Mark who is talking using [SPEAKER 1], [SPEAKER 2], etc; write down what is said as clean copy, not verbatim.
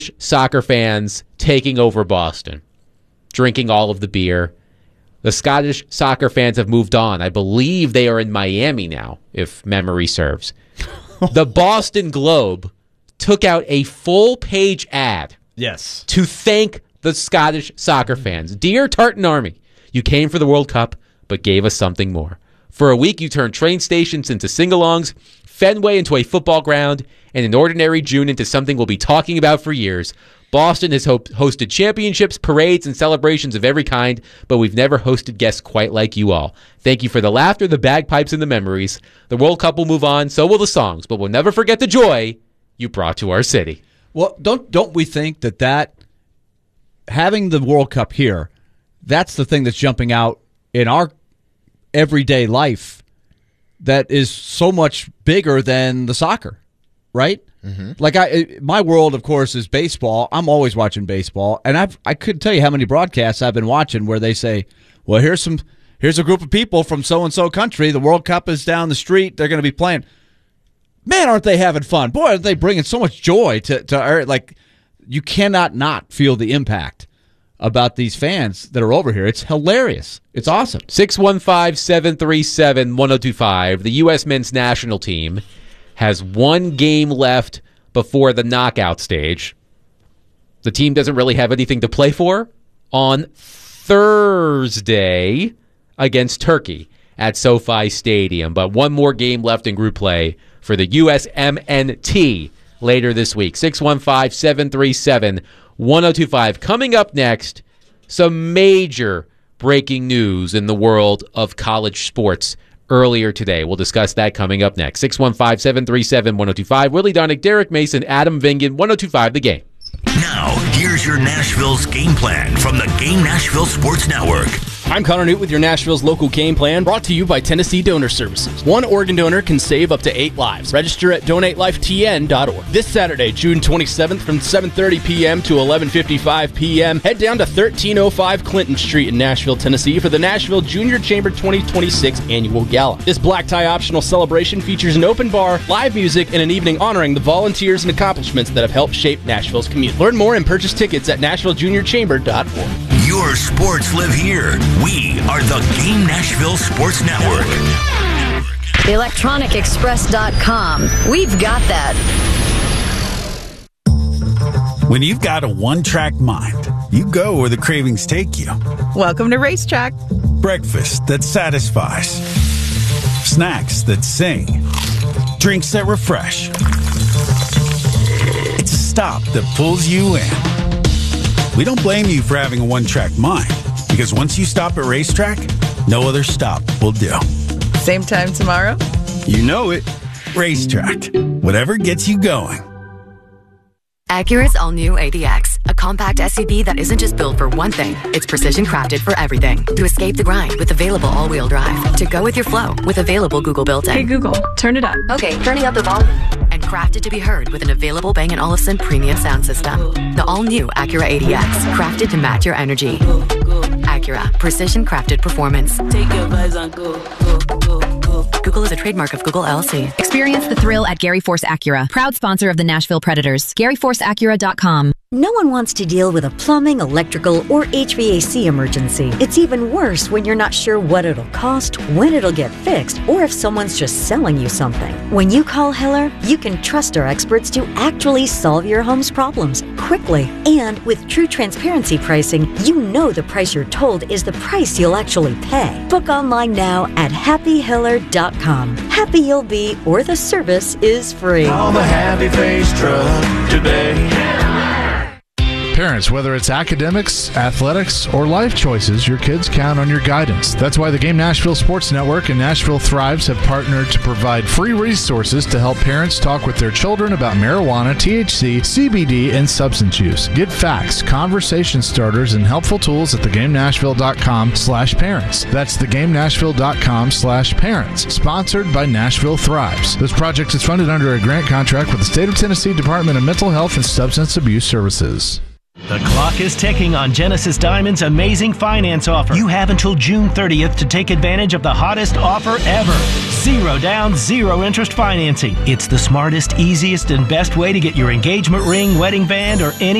[SPEAKER 1] soccer fans taking over Boston, drinking all of the beer. The Scottish soccer fans have moved on. I believe they are in Miami now, if memory serves. The Boston Globe took out a full-page ad to thank the Scottish soccer fans. Dear Tartan Army, you came for the World Cup, but gave us something more. For a week, you turned train stations into sing-alongs, Fenway into a football ground, and an ordinary June into something we'll be talking about for years. Boston has hosted championships, parades, and celebrations of every kind, but we've never hosted guests quite like you all. Thank you for the laughter, the bagpipes, and the memories. The World Cup will move on, so will the songs, but we'll never forget the joy you brought to our city.
[SPEAKER 2] Well, don't we think that having the World Cup here, that's the thing that's jumping out in our everyday life that is so much bigger than the soccer, right? Mm-hmm. Like my world, of course, is baseball. I'm always watching baseball, and I couldn't tell you how many broadcasts I've been watching where they say, "Well, here's a group of people from so and so country. The World Cup is down the street. They're going to be playing." Man, aren't they having fun? Boy, are they bringing so much joy to like. You cannot not feel the impact about these fans that are over here. It's hilarious. It's awesome.
[SPEAKER 1] 615-737-1025. The U.S. men's national team has one game left before the knockout stage. The team doesn't really have anything to play for on Thursday against Turkey at SoFi Stadium. But one more game left in group play for the USMNT later this week. 615-737-1025. Coming up next, some major breaking news in the world of college sports earlier today. We'll discuss that coming up next. 615-737-1025. Willie Donick, Derek Mason, Adam Vingan, 1025 The Game.
[SPEAKER 3] Now, here's your Nashville's game plan from the Game Nashville Sports Network.
[SPEAKER 4] I'm Connor Newt with your Nashville's local game plan, brought to you by Tennessee Donor Services. One organ donor can save up to 8 lives. Register at donatelifetn.org. This Saturday, June 27th, from 7:30 p.m. to 11:55 p.m., head down to 1305 Clinton Street in Nashville, Tennessee for the Nashville Junior Chamber 2026 Annual Gala. This black tie optional celebration features an open bar, live music, and an evening honoring the volunteers and accomplishments that have helped shape Nashville's community. Learn more and purchase tickets at NashvilleJuniorChamber.org.
[SPEAKER 3] Your sports live here. We are the Game Nashville Sports Network.
[SPEAKER 5] ElectronicExpress.com. We've got that.
[SPEAKER 6] When you've got a one-track mind, you go where the cravings take you.
[SPEAKER 7] Welcome to Racetrack.
[SPEAKER 6] Breakfast that satisfies. Snacks that sing. Drinks that refresh. It's a stop that pulls you in. We don't blame you for having a one-track mind, because once you stop at Racetrack, no other stop will do.
[SPEAKER 7] Same time tomorrow?
[SPEAKER 6] You know it. Racetrack. Whatever gets you going.
[SPEAKER 8] Acura's all-new ADX, a compact SUV that isn't just built for one thing, it's precision crafted for everything. To escape the grind with available all-wheel drive. To go with your flow with available Google built-in.
[SPEAKER 7] Hey Google, turn it up.
[SPEAKER 8] Okay, turning up the volume. And crafted to be heard with an available Bang & Olufsen premium sound system. The all-new Acura ADX, crafted to match your energy. Acura, precision crafted performance.
[SPEAKER 9] Take your vibes on go.
[SPEAKER 8] Google is a trademark of Google LLC.
[SPEAKER 10] Experience the thrill at Gary Force Acura, proud sponsor of the Nashville Predators. GaryForceAcura.com.
[SPEAKER 11] No one wants to deal with a plumbing, electrical, or HVAC emergency. It's even worse when you're not sure what it'll cost, when it'll get fixed, or if someone's just selling you something. When you call Hiller, you can trust our experts to actually solve your home's problems quickly. And with true transparency pricing, you know the price you're told is the price you'll actually pay. Book online now at happyhiller.com. Happy you'll be, or the service is free.
[SPEAKER 12] Call the Happy Face Truck today.
[SPEAKER 13] Parents, whether it's academics, athletics, or life choices, your kids count on your guidance. That's why the Game Nashville Sports Network and Nashville Thrives have partnered to provide free resources to help parents talk with their children about marijuana, THC, CBD, and substance use. Get facts, conversation starters, and helpful tools at thegamenashville.com/parents. That's thegamenashville.com/parents. Sponsored by Nashville Thrives. This project is funded under a grant contract with the State of Tennessee Department of Mental Health and Substance Abuse Services.
[SPEAKER 9] The clock is ticking on Genesis Diamond's amazing finance offer. You have until June 30th to take advantage of the hottest offer ever. 0 down, 0 interest financing. It's the smartest, easiest, and best way to get your engagement ring, wedding band, or any